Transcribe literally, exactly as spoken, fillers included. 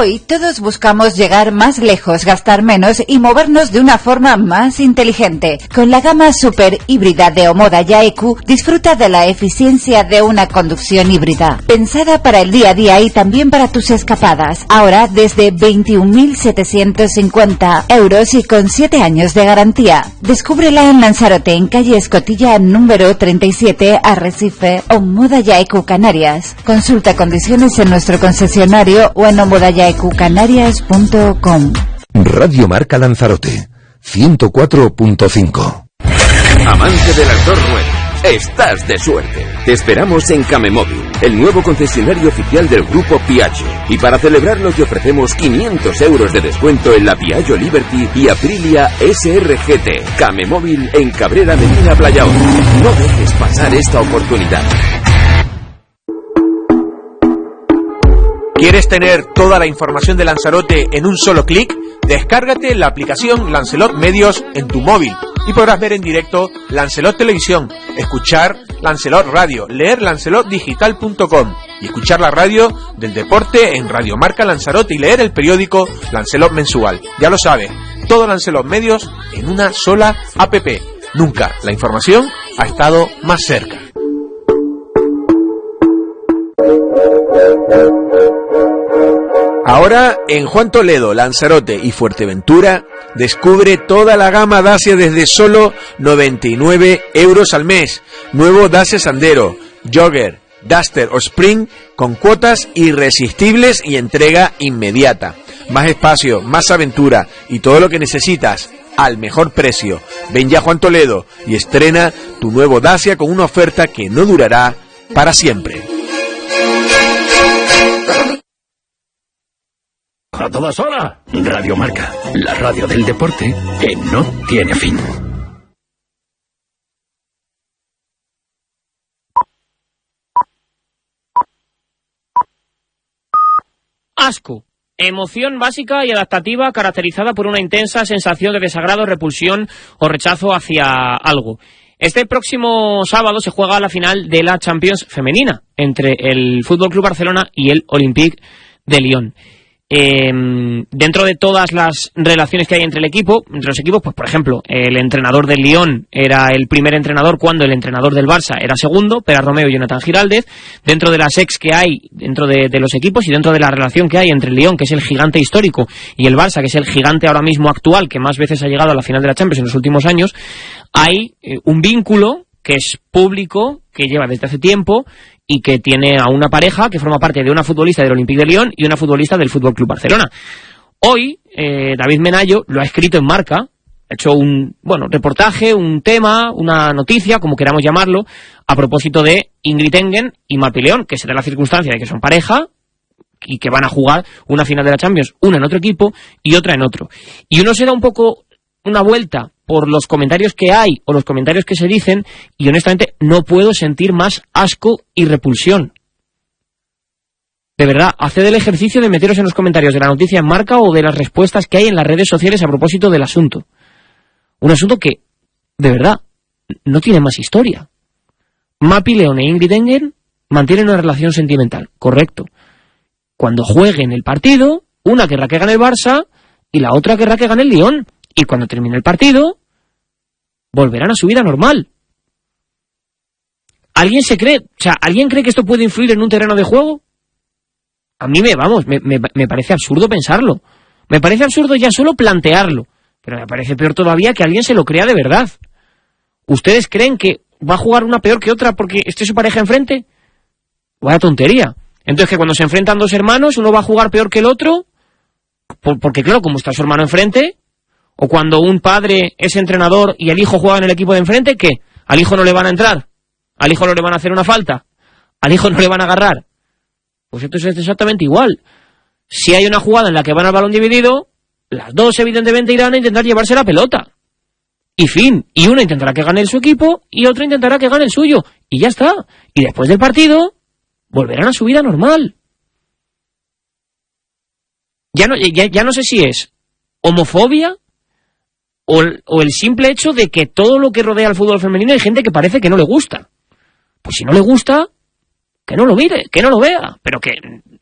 Hoy todos buscamos llegar más lejos, gastar menos y movernos de una forma más inteligente. Con la gama super híbrida de Omoda Ya E Q, disfruta de la eficiencia de una conducción híbrida. Pensada para el día a día y también para tus escapadas. Ahora desde veintiún mil setecientos cincuenta euros y con siete años de garantía. Descúbrela en Lanzarote, en calle Escotilla número treinta y siete, Arrecife, Omoda Ya E Q Canarias. Consulta condiciones en nuestro concesionario o en omoda ya e q canarias punto com. Radio Marca Lanzarote, ciento cuatro punto cinco. Amante de las dos ruedas, estás de suerte. Te esperamos en Camemóvil, el nuevo concesionario oficial del grupo Piaggio. Y para celebrarlo te ofrecemos quinientos euros de descuento en la Piaggio Liberty y Aprilia S R G T. Camemóvil en Cabrera Medina Playa Honda. No dejes pasar esta oportunidad. ¿Quieres tener toda la información de Lanzarote en un solo clic? Descárgate la aplicación Lancelot Medios en tu móvil y podrás ver en directo Lancelot Televisión, escuchar Lancelot Radio, leer lancelot digital punto com y escuchar la radio del deporte en Radio Marca Lanzarote y leer el periódico Lancelot Mensual. Ya lo sabes, todo Lancelot Medios en una sola app. Nunca la información ha estado más cerca. Ahora, en Juan Toledo, Lanzarote y Fuerteventura, descubre toda la gama Dacia desde solo noventa y nueve euros al mes. Nuevo Dacia Sandero, Jogger, Duster o Spring con cuotas irresistibles y entrega inmediata. Más espacio, más aventura y todo lo que necesitas al mejor precio. Ven ya a Juan Toledo y estrena tu nuevo Dacia con una oferta que no durará para siempre. A todas horas, Radio Marca, la radio del deporte que no tiene fin. Asco. Emoción básica y adaptativa caracterizada por una intensa sensación de desagrado, repulsión o rechazo hacia algo. Este próximo sábado se juega la final de la Champions femenina entre el F C Barcelona y el Olympique de Lyon. Eh, dentro de todas las relaciones que hay entre el equipo, entre los equipos, pues por ejemplo, el entrenador del Lyon era el primer entrenador cuando el entrenador del Barça era segundo, Pere Romeu y Jonathan Giraldez. Dentro de las ex que hay dentro de, de los equipos y dentro de la relación que hay entre el Lyon, que es el gigante histórico, y el Barça, que es el gigante ahora mismo actual, que más veces ha llegado a la final de la Champions en los últimos años, hay eh, un vínculo que es público, que lleva desde hace tiempo y que tiene a una pareja que forma parte de una futbolista del Olympique de Lyon y una futbolista del F C Barcelona. Hoy, eh, David Menayo lo ha escrito en Marca, ha hecho un bueno reportaje, un tema, una noticia, como queramos llamarlo, a propósito de Ingrid Engen y Mapi León, que se da la circunstancia de que son pareja y que van a jugar una final de la Champions, una en otro equipo y otra en otro. Y uno se da un poco una vuelta por los comentarios que hay o los comentarios que se dicen y honestamente no puedo sentir más asco y repulsión. De verdad, haced el ejercicio de meteros en los comentarios de la noticia en Marca o de las respuestas que hay en las redes sociales a propósito del asunto. Un asunto que, de verdad, no tiene más historia. Mapi León e Ingrid Engen mantienen una relación sentimental, correcto. Cuando jueguen el partido, una querrá que gane el Barça y la otra querrá que gane el Lyon. Y cuando termine el partido, volverán a su vida normal. ¿Alguien se cree, o sea, alguien cree que esto puede influir en un terreno de juego? A mí me, vamos, me, me, me parece absurdo pensarlo. Me parece absurdo ya solo plantearlo. Pero me parece peor todavía que alguien se lo crea de verdad. ¿Ustedes creen que va a jugar una peor que otra porque esté su pareja enfrente? Vaya tontería. Entonces, que cuando se enfrentan dos hermanos, uno va a jugar peor que el otro, por, porque claro, como está su hermano enfrente. O cuando un padre es entrenador y el hijo juega en el equipo de enfrente, ¿qué? ¿Al hijo no le van a entrar? ¿Al hijo no le van a hacer una falta? ¿Al hijo no le van a agarrar? Pues esto es exactamente igual. Si hay una jugada en la que van al balón dividido, las dos evidentemente irán a intentar llevarse la pelota. Y fin. Y una intentará que gane su equipo y otra intentará que gane el suyo. Y ya está. Y después del partido, volverán a su vida normal. Ya no, ya, ya no sé si es homofobia o el, o el simple hecho de que todo lo que rodea al fútbol femenino hay gente que parece que no le gusta. Pues si no le gusta, que no lo mire, que no lo vea. Pero que